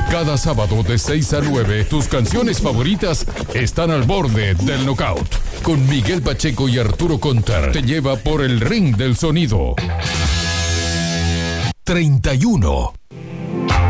Cada sábado de 6 a 9, tus canciones favoritas están al borde del knockout. Con Miguel Pacheco y Arturo Contar te lleva por el ring del sonido. 31.